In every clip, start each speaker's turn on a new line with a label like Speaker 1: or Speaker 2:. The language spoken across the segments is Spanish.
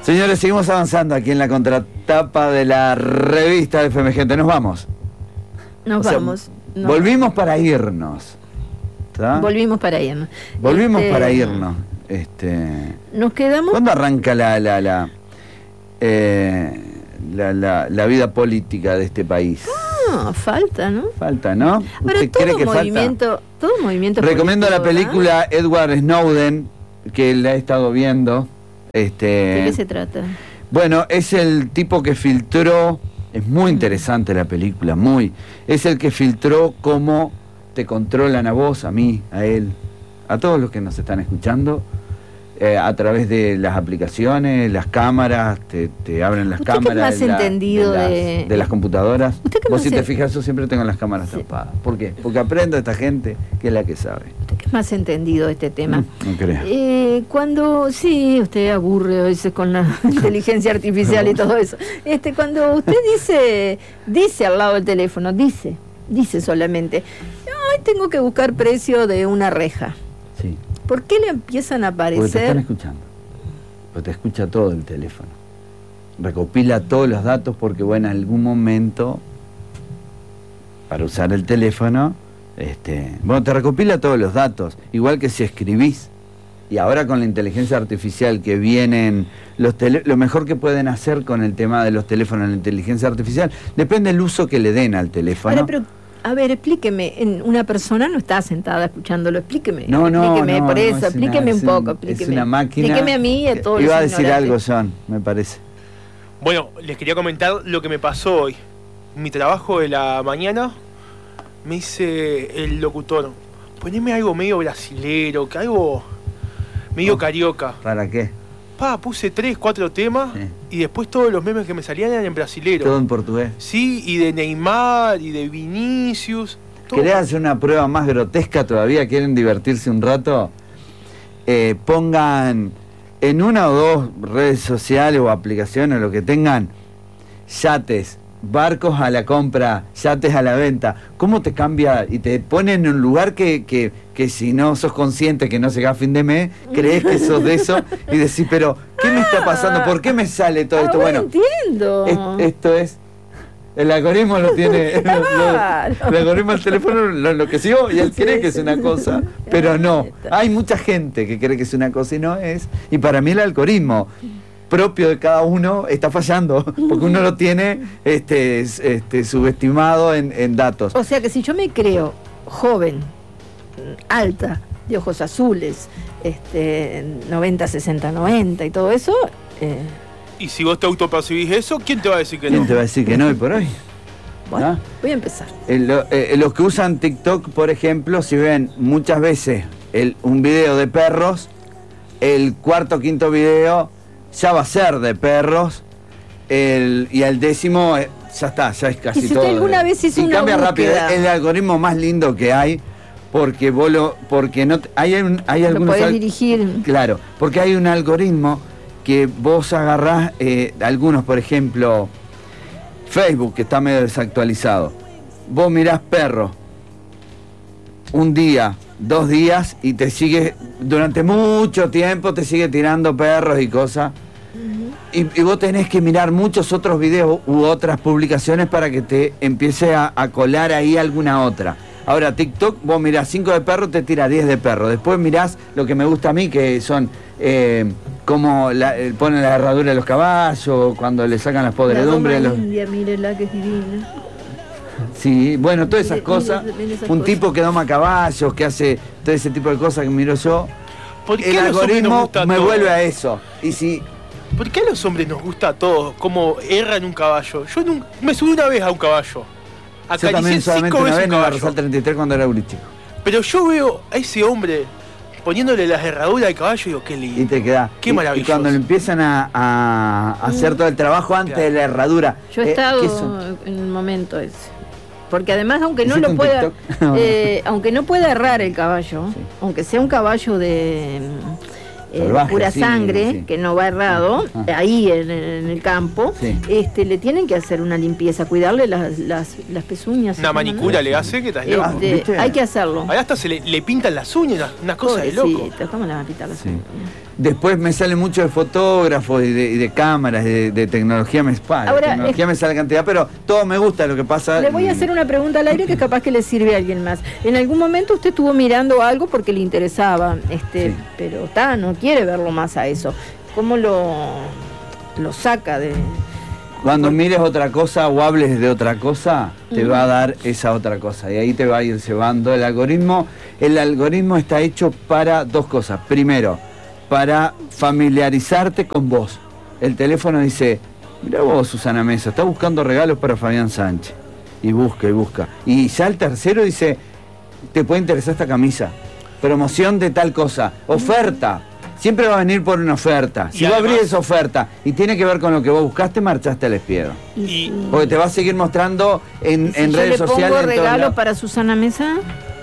Speaker 1: Señores, seguimos avanzando aquí en la contratapa de la revista de FM Gente. Nos vamos.
Speaker 2: Vamos.
Speaker 1: Volvimos para irnos. ¿Tá?
Speaker 2: Volvimos para irnos.
Speaker 1: Para irnos.
Speaker 2: Nos quedamos.
Speaker 1: ¿Cuándo arranca la vida política de este país?
Speaker 2: Falta, ¿no?
Speaker 1: Falta, ¿no?
Speaker 2: Pero
Speaker 1: ¿Usted cree que
Speaker 2: todo movimiento
Speaker 1: Recomiendo la
Speaker 2: político,
Speaker 1: película Edward Snowden, que la he estado viendo.
Speaker 2: ¿De qué se trata?
Speaker 1: Bueno, es el tipo que filtró, es muy interesante la película, es el que filtró cómo te controlan a vos, a mí, a él, a todos los que nos están escuchando, a través de las aplicaciones, las cámaras, te abren las cámaras de las computadoras. Vos si te fijas, yo siempre tengo las cámaras tapadas. ¿Por qué? Porque aprendo de esta gente que es la que sabe.
Speaker 2: ¿Usted qué es más entendido de este tema?
Speaker 1: No creo.
Speaker 2: Usted aburre a veces con la inteligencia artificial y todo eso. Cuando usted dice al lado del teléfono, dice solamente, ay, tengo que buscar precio de una reja.
Speaker 1: Sí.
Speaker 2: ¿Por qué le empiezan a aparecer?
Speaker 1: Porque te están escuchando. Porque te escucha todo el teléfono. Recopila todos los datos porque, en algún momento, para usar el teléfono, te recopila todos los datos. Igual que si escribís. Y ahora con la inteligencia artificial que vienen, lo mejor que pueden hacer con el tema de los teléfonos, la inteligencia artificial, depende del uso que le den al teléfono.
Speaker 2: Ahora, pero, a ver, explíqueme, una persona no está sentada escuchándolo, explíqueme.
Speaker 1: No,
Speaker 2: explíqueme un poco, explíqueme.
Speaker 1: Es una máquina.
Speaker 2: Explíqueme a mí y a todos.
Speaker 1: Iba a decir algo, John, me parece.
Speaker 3: Bueno, les quería comentar lo que me pasó hoy. Mi trabajo de la mañana, me dice el locutor, poneme algo medio brasilero, que algo medio carioca.
Speaker 1: ¿Para qué?
Speaker 3: Puse 3, 4 temas, sí. Y después todos los memes que me salían eran en brasilero.
Speaker 1: Todo en portugués.
Speaker 3: Sí, y de Neymar, y de Vinicius.
Speaker 1: ¿Querés hacer una prueba más grotesca todavía? ¿Quieren divertirse un rato? Pongan en una o dos redes sociales o aplicaciones, lo que tengan, yates, barcos a la compra, yates a la venta. ¿Cómo te cambia? Y te ponen en un lugar que si no sos consciente que no llega a fin de mes, crees que sos de eso y decís, pero ¿qué me está pasando? ¿Por qué me sale todo esto? Bueno,
Speaker 2: entiendo.
Speaker 1: Esto es... El algoritmo lo tiene, el algoritmo del teléfono lo enloqueció y él cree que es una cosa, pero no. Hay mucha gente que cree que es una cosa y no es. Y para mí el algoritmo propio de cada uno está fallando, porque uno lo tiene subestimado en datos.
Speaker 2: O sea que si yo me creo joven, alta, de ojos azules, 90, 60, 90 y todo eso...
Speaker 3: Y si vos te autopercibís eso, ¿quién te va a decir que no?
Speaker 1: ¿Quién te va a decir que no hoy por hoy?
Speaker 2: Bueno, voy a empezar.
Speaker 1: Los que usan TikTok, por ejemplo, si ven muchas veces un video de perros, el cuarto o quinto video ya va a ser de perros, y el décimo ya está, ya es casi todo.
Speaker 2: ¿Y si usted alguna vez hizo una
Speaker 1: cambia
Speaker 2: búsqueda?
Speaker 1: rápido, es el algoritmo más lindo que hay, porque hay algunos...
Speaker 2: Lo podés dirigir.
Speaker 1: Claro, porque hay un algoritmo que vos agarrás, algunos, por ejemplo, Facebook, que está medio desactualizado. Vos mirás perro, un día, 2 días, y te sigue, durante mucho tiempo, te sigue tirando perros y cosas. Y vos tenés que mirar muchos otros videos u otras publicaciones para que te empiece a colar ahí alguna otra. Ahora, TikTok, vos mirás 5 de perro, te tira 10 de perro. Después mirás lo que me gusta a mí, que son... cómo ponen la herradura de los caballos, cuando le sacan las podredumbres.
Speaker 2: La India, mírela que es divina.
Speaker 1: Sí, bueno, todas esas cosas. Un tipo que doma caballos, que hace todo ese tipo de cosas que miro yo. El algoritmo me vuelve a eso. Y si...
Speaker 3: ¿Por qué a los hombres nos gusta a todos? Como erran un caballo. Yo me subí una vez a un caballo.
Speaker 1: Yo también solamente una vez en la Rosal 33 cuando era un chico.
Speaker 3: Pero yo veo a ese hombre poniéndole las herraduras al caballo y digo, qué lindo.
Speaker 1: Y te queda.
Speaker 3: Qué maravilloso.
Speaker 1: Y cuando le empiezan a hacer todo el trabajo antes de la herradura.
Speaker 2: Yo he estado en el momento ese. Porque además, aunque no lo pueda, aunque no pueda errar el caballo, sí, aunque sea un caballo de
Speaker 1: salvaje,
Speaker 2: pura
Speaker 1: sí,
Speaker 2: sangre,
Speaker 1: sí.
Speaker 2: que no va errado, ahí en el campo,
Speaker 1: Sí.
Speaker 2: le tienen que hacer una limpieza, cuidarle las pezuñas.
Speaker 3: Una manicura le hace, que estás loco.
Speaker 1: ¿viste?
Speaker 2: Hay que hacerlo.
Speaker 3: Ahí hasta se le pintan las uñas, una cosa de loco.
Speaker 2: Pobrecito, ¿cómo le van a pintar las
Speaker 1: Sí.
Speaker 2: uñas?
Speaker 1: Después me sale mucho de fotógrafos y de cámaras, de tecnología me sale.
Speaker 2: Ahora,
Speaker 1: Tecnología me sale cantidad, pero todo me gusta lo que pasa.
Speaker 2: Le voy a hacer una pregunta al aire que capaz que le sirve a alguien más. En algún momento usted estuvo mirando algo porque le interesaba,
Speaker 1: Sí.
Speaker 2: pero no quiere verlo más a eso. ¿Cómo lo saca de...?
Speaker 1: Cuando mires otra cosa o hables de otra cosa, te va a dar esa otra cosa. Y ahí te va a ir cebando el algoritmo. El algoritmo está hecho para dos cosas. Primero, para familiarizarte con vos. El teléfono dice, mira vos, Susana Mesa, está buscando regalos para Fabián Sánchez. Y busca, y busca. Y ya el tercero dice, te puede interesar esta camisa. Promoción de tal cosa. Oferta. Siempre va a venir por una oferta. Si
Speaker 3: Y
Speaker 1: vos
Speaker 3: además-
Speaker 1: abrís esa oferta y tiene que ver con lo que vos buscaste, marchaste al espiedo.
Speaker 3: Y-
Speaker 1: Porque te va a seguir mostrando en
Speaker 2: Si
Speaker 1: redes
Speaker 2: yo le
Speaker 1: sociales.
Speaker 2: pongo
Speaker 1: en todos
Speaker 2: regalo
Speaker 1: lados.
Speaker 2: para Susana Mesa,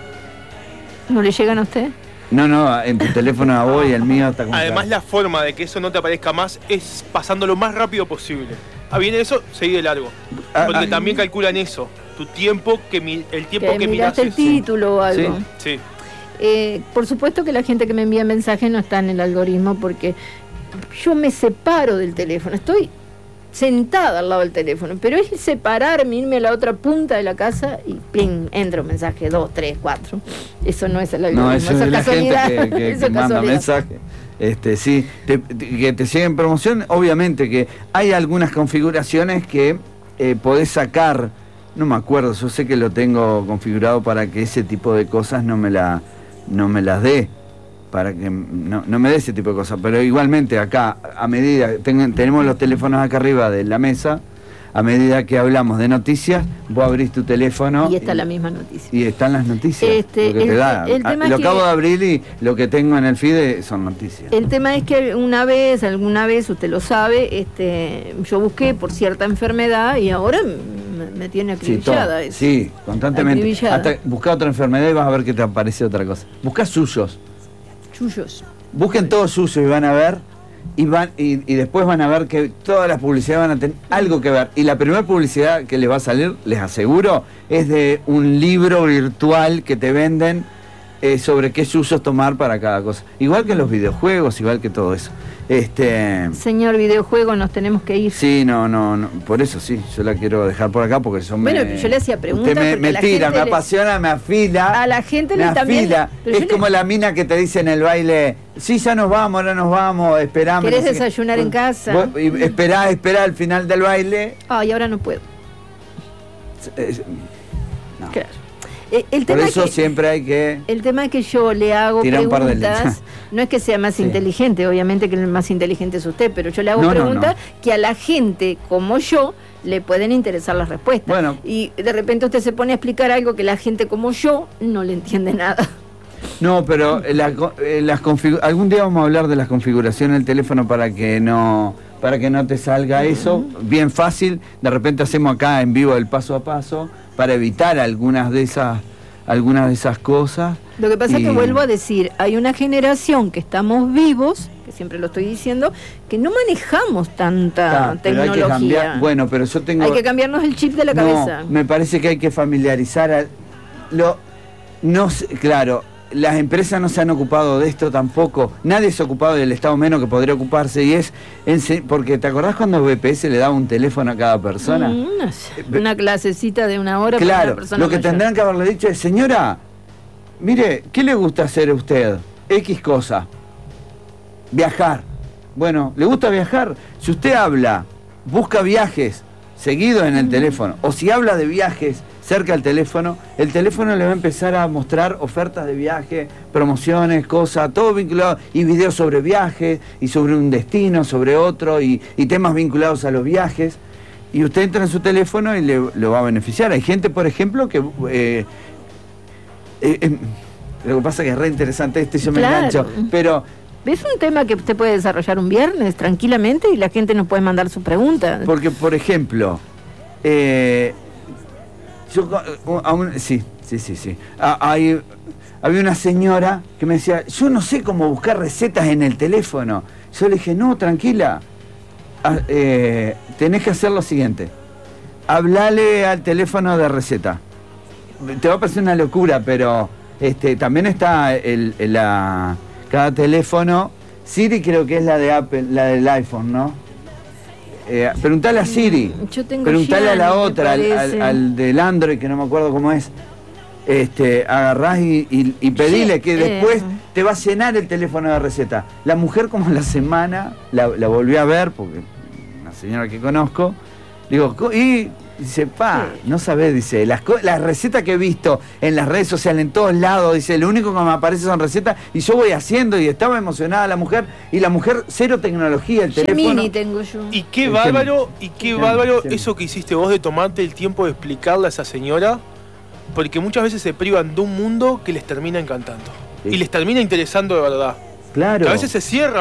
Speaker 2: ¿no le llegan a usted?
Speaker 1: No, en tu teléfono a vos y el mío está como.
Speaker 3: Además, la forma de que eso no te aparezca más es pasando lo más rápido posible. Viene eso, seguí de largo. Porque también calculan eso. Tu tiempo, el tiempo que
Speaker 2: miraste el
Speaker 3: miraste.
Speaker 2: título o algo.
Speaker 3: Sí.
Speaker 2: Por supuesto que la gente que me envía mensajes no está en el algoritmo porque yo me separo del teléfono. Estoy sentada al lado del teléfono, pero es separarme, irme a la otra punta de la casa y ¡ping! Entra un mensaje, 2, 3, 4. Eso no es el algoritmo,
Speaker 1: No, eso es la gente
Speaker 2: casualidad.
Speaker 1: que
Speaker 2: Eso es
Speaker 1: manda
Speaker 2: casualidad.
Speaker 1: mensajes. Sí, que te siguen promoción. Obviamente que hay algunas configuraciones que podés sacar. No me acuerdo, yo sé que lo tengo configurado para que ese tipo de cosas no me las dé. Para que no me dé ese tipo de cosas. Pero igualmente acá, a medida, tenemos los teléfonos acá arriba de la mesa, a medida que hablamos de noticias, vos abrís tu teléfono
Speaker 2: Y está la misma noticia.
Speaker 1: y están las noticias. Lo que te da.
Speaker 2: el tema
Speaker 1: Lo
Speaker 2: es que-
Speaker 1: acabo de abrir y lo que tengo en el feed son noticias.
Speaker 2: El tema es que alguna vez, usted lo sabe, yo busqué por cierta enfermedad y ahora me tiene acribillada eso.
Speaker 1: Sí, constantemente.
Speaker 2: Acribillada.
Speaker 1: Hasta busca otra enfermedad y vas a ver que te aparece otra cosa. Busca suyos.
Speaker 2: Chullos.
Speaker 1: Busquen todos suyos y van a ver. Y después van a ver que todas las publicidades van a tener algo que ver. Y la primera publicidad que les va a salir, les aseguro, es de un libro virtual que te venden sobre qué usos tomar para cada cosa. Igual que los videojuegos, igual que todo eso.
Speaker 2: Señor videojuego, nos tenemos que ir.
Speaker 1: Sí, no, por eso sí, yo la quiero dejar por acá porque son
Speaker 2: Bueno, yo le hacía preguntas
Speaker 1: Usted
Speaker 2: porque
Speaker 1: me
Speaker 2: la
Speaker 1: tira,
Speaker 2: gente
Speaker 1: me
Speaker 2: le-
Speaker 1: apasiona, me afila.
Speaker 2: A la gente
Speaker 1: me
Speaker 2: le también.
Speaker 1: afila.
Speaker 2: pero
Speaker 1: Es
Speaker 2: yo
Speaker 1: como la mina que te dice en el baile, sí, ya nos vamos, ahora nos vamos, esperame.
Speaker 2: ¿Querés
Speaker 1: no sé qué.
Speaker 2: desayunar en casa?
Speaker 1: Y esperá al final del baile.
Speaker 2: Ay, ahora no puedo.
Speaker 1: No.
Speaker 2: Claro. El
Speaker 1: Por
Speaker 2: tema
Speaker 1: eso
Speaker 2: es que,
Speaker 1: siempre hay que...
Speaker 2: el tema es que yo le hago
Speaker 1: Tirar un par de
Speaker 2: preguntas,
Speaker 1: leches.
Speaker 2: no es que sea más
Speaker 1: Sí.
Speaker 2: inteligente, obviamente que el más inteligente es usted, pero yo le hago
Speaker 1: No,
Speaker 2: preguntas
Speaker 1: no.
Speaker 2: que a la gente como yo le pueden interesar las respuestas.
Speaker 1: Bueno.
Speaker 2: Y de repente usted se pone a explicar algo que la gente como yo no le entiende nada.
Speaker 1: No, pero algún día vamos a hablar de las configuraciones del teléfono para que no te salga eso. Bien fácil. De repente hacemos acá en vivo el paso a paso para evitar algunas de esas cosas.
Speaker 2: Lo que pasa es que
Speaker 1: Y-
Speaker 2: vuelvo a decir, hay una generación que estamos vivos, que siempre lo estoy diciendo, que no manejamos tanta
Speaker 1: Pero hay que
Speaker 2: tecnología.
Speaker 1: cambiar. Bueno, pero yo tengo...
Speaker 2: Hay que cambiarnos el chip de la cabeza.
Speaker 1: No, me parece que hay que familiarizar claro, las empresas no se han ocupado de esto tampoco. Nadie se ha ocupado del Estado menos que podría ocuparse y porque ¿te acordás cuando BPS le daba un teléfono a cada persona?
Speaker 2: Una clasecita de una hora para
Speaker 1: Claro,
Speaker 2: una persona
Speaker 1: lo que
Speaker 2: mayor.
Speaker 1: tendrán que haberle dicho es, señora, mire, ¿qué le gusta hacer a usted? X cosa. Viajar. Bueno, ¿le gusta viajar? Si usted busca viajes seguidos en el teléfono, o si habla de viajes cerca del teléfono, el teléfono le va a empezar a mostrar ofertas de viaje, promociones, cosas, todo vinculado, y videos sobre viajes, y sobre un destino, sobre otro, y temas vinculados a los viajes. Y usted entra en su teléfono y lo va a beneficiar. Hay gente, por ejemplo, que... lo que pasa es que es re interesante yo me
Speaker 2: Claro.
Speaker 1: engancho, pero...
Speaker 2: Es un tema que usted puede desarrollar un viernes tranquilamente y la gente nos puede mandar su pregunta.
Speaker 1: Porque, por ejemplo, sí. había una señora que me decía, yo no sé cómo buscar recetas en el teléfono. Yo le dije, no, tranquila, tenés que hacer lo siguiente. Hablale al teléfono de receta. Te va a parecer una locura, pero también está cada teléfono. Siri creo que es la de Apple, la del iPhone, ¿no? Preguntale a Siri.
Speaker 2: Yo tengo
Speaker 1: preguntale a la
Speaker 2: Gianni,
Speaker 1: otra, al del Android, que no me acuerdo cómo es. Agarrás y pedile que después te va a llenar el teléfono de receta. La mujer, como en la semana, la volví a ver, porque una señora que conozco, digo, y dice, no sabés, dice, las recetas que he visto en las redes sociales, en todos lados, dice, lo único que me aparece son recetas, y yo voy haciendo, y estaba emocionada la mujer, y la mujer, cero tecnología, el teléfono.
Speaker 2: Gemini tengo yo.
Speaker 3: Y qué bárbaro, Gemini. Eso que hiciste vos de tomarte el tiempo de explicarle a esa señora, porque muchas veces se privan de un mundo que les termina encantando. Sí. Y les termina interesando de verdad.
Speaker 1: Claro.
Speaker 3: Que a veces se cierra